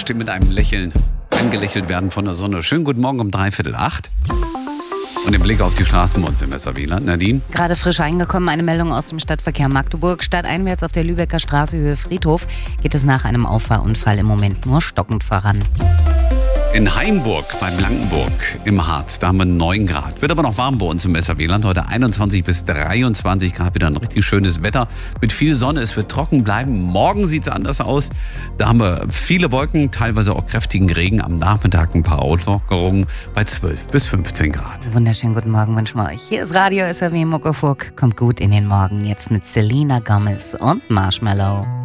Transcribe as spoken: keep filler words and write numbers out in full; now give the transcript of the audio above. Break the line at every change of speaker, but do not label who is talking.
möchte mit einem Lächeln angelächelt werden von der Sonne. Schönen guten Morgen um dreiviertel acht. Und den Blick auf die Straßen bei uns im Weserwieland. Nadine?
Gerade frisch eingekommen, eine Meldung aus dem Stadtverkehr Magdeburg. Stadteinwärts auf der Lübecker Straße Höhe Friedhof geht es nach einem Auffahrunfall im Moment nur stockend voran.
In Haimburg bei Blankenburg im Harz, da haben wir neun Grad. Wird aber noch warm bei uns im Weserwieland. Heute einundzwanzig bis dreiundzwanzig Grad, wieder ein richtig schönes Wetter mit viel Sonne. Es wird trocken bleiben. Morgen sieht es anders aus. Da haben wir viele Wolken, teilweise auch kräftigen Regen. Am Nachmittag ein paar Auflockerungen bei zwölf bis fünfzehn Grad.
Wunderschönen guten Morgen wünschen wir euch. Hier ist Radio S R W Muckefuck. Kommt gut in den Morgen. Jetzt mit Selena Gomez und Marshmallow.